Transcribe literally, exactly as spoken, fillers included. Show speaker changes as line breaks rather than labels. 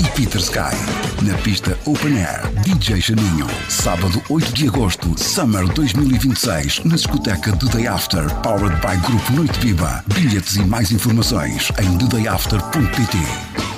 e Peter Sky. Na pista Open Air, D J Janinho. Sábado oito de agosto, Summer dois mil e vinte e seis, na discoteca do Day After, powered by Grupo Noite Viva. Bilhetes e mais informações em do day after ponto pt.